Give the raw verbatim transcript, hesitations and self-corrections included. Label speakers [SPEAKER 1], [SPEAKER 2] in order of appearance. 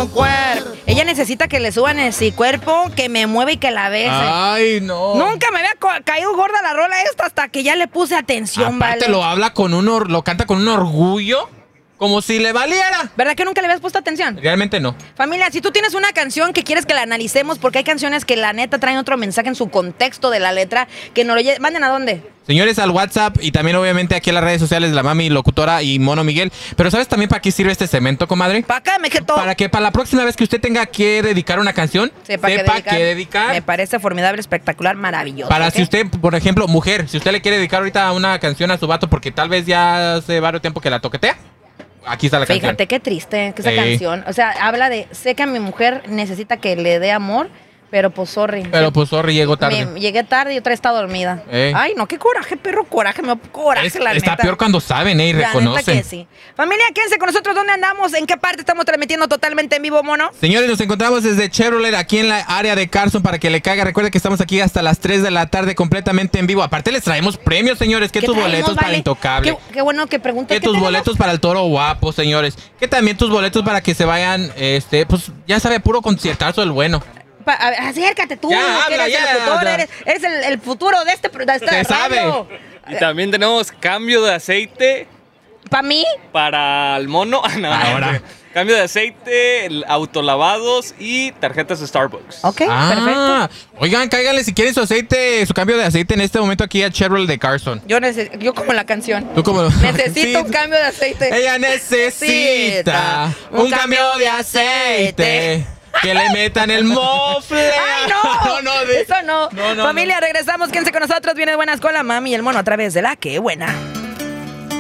[SPEAKER 1] su cuerpo. Ella necesita que le suban ese cuerpo, que me mueva y que la bese.
[SPEAKER 2] Ay, no.
[SPEAKER 1] Nunca me había caído gorda la rola esta hasta que ya le puse atención,
[SPEAKER 2] Aparte
[SPEAKER 1] vale.
[SPEAKER 2] lo habla con un or lo canta con un orgullo, como si le valiera.
[SPEAKER 1] ¿Verdad que nunca le habías puesto atención?
[SPEAKER 2] Realmente no.
[SPEAKER 1] Familia, si tú tienes una canción que quieres que la analicemos, porque hay canciones que la neta traen otro mensaje en su contexto de la letra, que nos lo lle- manden a dónde.
[SPEAKER 2] Señores, al WhatsApp y también obviamente aquí en las redes sociales, la mami locutora y Mono Miguel. Pero ¿sabes también para qué sirve este cemento, comadre?
[SPEAKER 1] Para acá, me todo.
[SPEAKER 2] Para que para la próxima vez que usted tenga que dedicar una canción,
[SPEAKER 1] Sepa,
[SPEAKER 2] sepa,
[SPEAKER 1] qué dedicar.
[SPEAKER 2] qué dedicar.
[SPEAKER 1] Me parece formidable, espectacular, maravilloso.
[SPEAKER 2] Para
[SPEAKER 1] ¿ok?
[SPEAKER 2] si usted, por ejemplo, mujer, si usted le quiere dedicar ahorita una canción a su vato porque tal vez ya hace varios tiempo que la toquetea, aquí está la
[SPEAKER 1] Fíjate
[SPEAKER 2] canción.
[SPEAKER 1] qué triste que esa
[SPEAKER 2] Sí.
[SPEAKER 1] canción. O sea, habla de, sé que a mi mujer necesita que le dé amor, pero pues sorry.
[SPEAKER 2] Pero pues sorry, llegó tarde.
[SPEAKER 1] Me- llegué tarde y otra está dormida.
[SPEAKER 2] Ey.
[SPEAKER 1] Ay, no, qué coraje, perro, coraje, me da coraje,
[SPEAKER 2] Es-
[SPEAKER 1] la
[SPEAKER 2] está
[SPEAKER 1] neta.
[SPEAKER 2] peor cuando saben, eh, y
[SPEAKER 1] La neta
[SPEAKER 2] reconocen.
[SPEAKER 1] que sí. Familia, quédense con nosotros. ¿Dónde andamos? ¿En qué parte estamos transmitiendo totalmente en vivo, mono?
[SPEAKER 2] Señores, nos encontramos desde Chevrolet aquí en la área de Carson para que le caiga. Recuerde que estamos aquí hasta las tres de la tarde completamente en vivo. Aparte les traemos premios, señores. Que
[SPEAKER 1] ¿Qué
[SPEAKER 2] tus
[SPEAKER 1] traemos,
[SPEAKER 2] boletos para
[SPEAKER 1] vale?
[SPEAKER 2] Intocable.
[SPEAKER 1] Qué, qué bueno que preguntas.
[SPEAKER 2] Que
[SPEAKER 1] ¿qué
[SPEAKER 2] tus
[SPEAKER 1] tenemos?
[SPEAKER 2] boletos para el Toro Guapo, señores. Que también tus boletos para que se vayan, este, pues ya sabe, puro conciertazo el bueno.
[SPEAKER 1] Pa- a ver, acércate tú,
[SPEAKER 2] Ya,
[SPEAKER 1] que
[SPEAKER 2] habla,
[SPEAKER 1] eres el
[SPEAKER 2] ya,
[SPEAKER 1] locutor,
[SPEAKER 2] habla.
[SPEAKER 1] eres, eres el, el futuro de este, de esta
[SPEAKER 2] Se sabe.
[SPEAKER 1] radio.
[SPEAKER 3] Y también tenemos cambio de aceite
[SPEAKER 1] ¿Para mí?
[SPEAKER 3] para el mono. Ah, no,
[SPEAKER 2] Ahora.
[SPEAKER 3] no. Cambio de aceite, el autolavados y tarjetas de Starbucks.
[SPEAKER 1] Ok, perfecto.
[SPEAKER 2] Ah, oigan, cáiganle si quieren su aceite, su cambio de aceite en este momento aquí a Chevrolet de Carson.
[SPEAKER 1] Yo, neces- yo como la canción.
[SPEAKER 2] Tú como
[SPEAKER 1] Necesito
[SPEAKER 2] Sí.
[SPEAKER 1] un cambio de aceite.
[SPEAKER 2] Ella necesita un cambio de aceite. Que le metan el mofle.
[SPEAKER 1] ¡Ay, no!
[SPEAKER 2] no, no, de-
[SPEAKER 1] Eso no.
[SPEAKER 2] No, no,
[SPEAKER 1] Familia, regresamos. Quédense con nosotros. Viene Buenas con la mami y el mono a través de la que buena.